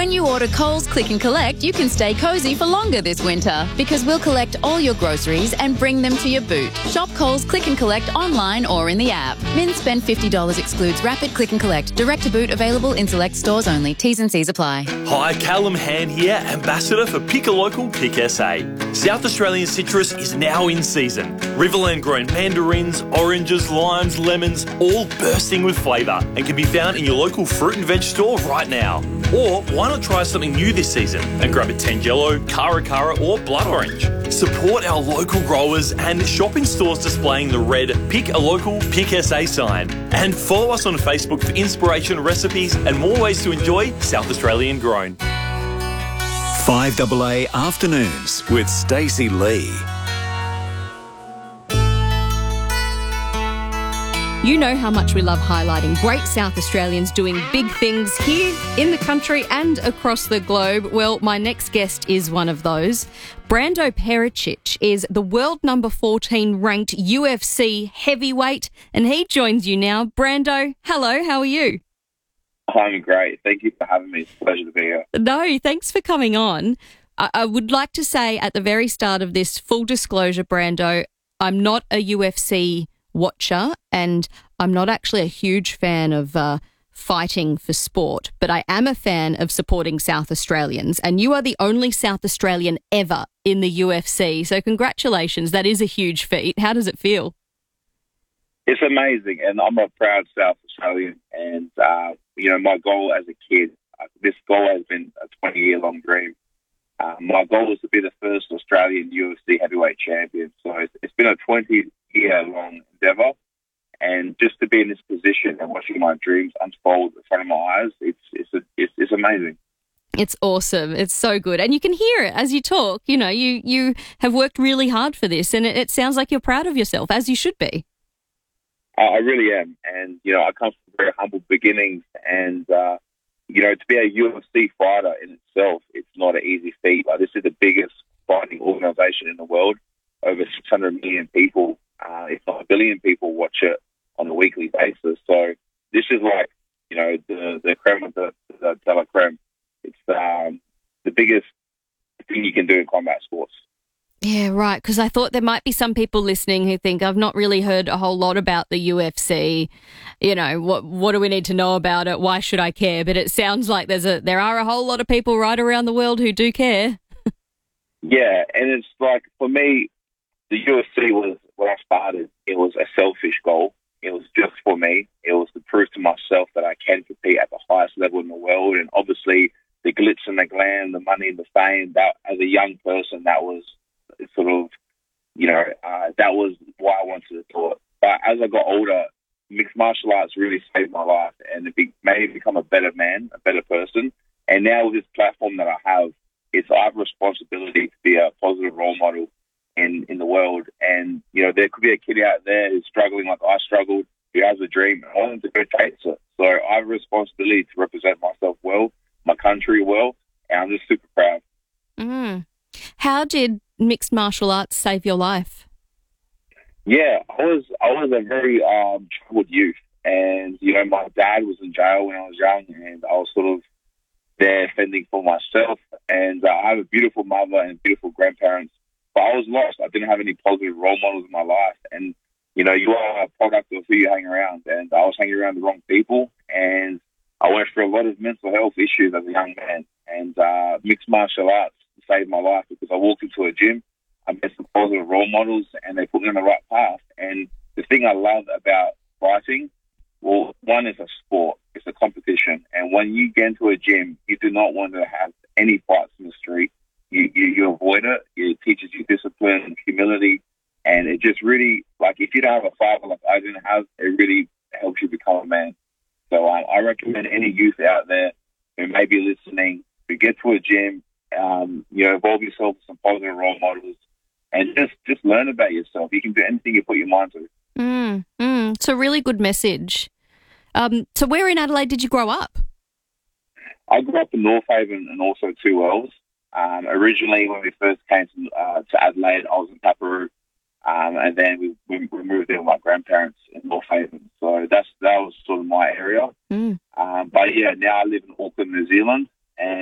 When you order Coles Click and Collect, you can stay cosy for longer this winter because we'll collect all your groceries and bring them to your boot. Shop Coles Click and Collect online or in the app. Min spend $50 excludes Rapid Click and Collect. Direct to boot available in select stores only. T's and C's apply. Hi, Callum Hand here, Ambassador for Pick a Local, Pick SA. South Australian citrus is now in season. Riverland grown mandarins, oranges, limes, lemons, all bursting with flavour and can be found in your local fruit and veg store right now. Or why not try something new this season and grab a Tangelo, Cara or Blood Orange. Support our local growers and shop in stores displaying the red Pick a Local, Pick SA sign. And follow us on Facebook for inspiration, recipes and more ways to enjoy South Australian grown. 5AA Afternoons with Stacey Lee. You know how much we love highlighting great South Australians doing big things here in the country and across the globe. Well, my next guest is one of those. Brando Pericic is the world number 14 ranked UFC heavyweight, and he joins you now. Brando, hello, how are you? I'm great. Thank you for having me. It's a pleasure to be here. No, thanks for coming on. I would like to say at the very start of this, full disclosure, Brando, I'm not a UFC watcher and I'm not actually a huge fan of fighting for sport, but I am a fan of supporting South Australians, and you are the only South Australian ever in the UFC, so congratulations. That is a huge feat. How does it feel? It's amazing, and I'm a proud South Australian, and my goal as a kid, this goal has been a 20-year-long dream. My goal was to be the first Australian UFC heavyweight champion, so it's been a 20-year-long endeavour, and just to be in this position and watching my dreams unfold in front of my eyes, it's amazing. It's awesome. It's so good. And you can hear it as you talk. You know, you have worked really hard for this, and it sounds like you're proud of yourself, as you should be. I really am. And, I come from very humble beginnings, and, to be a UFC fighter in itself, it's not an easy feat. Like, this is the biggest fighting organisation in the world. Over 600 million people, if not a billion people, watch it on a weekly basis. So this is like, the creme of the de la creme. It's the biggest thing you can do in combat sports. Yeah, right, because I thought there might be some people listening who think, I've not really heard a whole lot about the UFC. What do we need to know about it? Why should I care? But it sounds like there are a whole lot of people right around the world who do care. Yeah, and it's like, for me, the UFC was, when I started, it was a selfish goal. It was just for me. It was to prove to myself that I can compete at the highest level in the world. And obviously, the glitz and the glam, the money and the fame, that as a young person, that was sort of, that was why I wanted to do it. But as I got older, mixed martial arts really saved my life, and it made me become a better man, a better person. And now with this platform that I have, I have a responsibility to be a positive role model in the world. And, there could be a kid out there who's struggling like I struggled, who has a dream, and I want them to go chase it. So I have a responsibility to represent myself well, my country well, and I'm just super proud. How did mixed martial arts save your life? Yeah, I was a very troubled youth, and my dad was in jail when I was young, and I was sort of there fending for myself. And I have a beautiful mother and beautiful grandparents, but I was lost. I didn't have any positive role models in my life, and you are a product of who you hang around. And I was hanging around the wrong people, and I went through a lot of mental health issues as a young man. And mixed martial arts saved my life because I walked into a gym, I met some positive role models, and they put me on the right path. And the thing I love about fighting, well, one is a sport, it's a competition. And when you get into a gym, you do not want to have any fights in the street. You avoid it. It teaches you discipline, humility, and it just really, like, if you don't have a father like I didn't have, it really helps you become a man. So I recommend any youth out there who may be listening to get to a gym, involve yourself with some positive role models, and just learn about yourself. You can do anything you put your mind to. It's a really good message. So where in Adelaide did you grow up? I grew up in North Haven and also Two Wells. Originally, when we first came to Adelaide, I was in Taparoo, and then we moved in with my grandparents in North Haven. So that was sort of my area. But yeah, now I live in Auckland, New Zealand, and